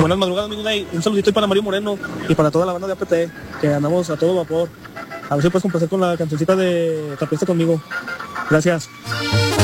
Buenas madrugadas, mi Nunay. Un saludito para Mario Moreno y para toda la banda de APT, que andamos a todo vapor. A ver si puedes complacer con la cancioncita de Tapiaste conmigo. Gracias.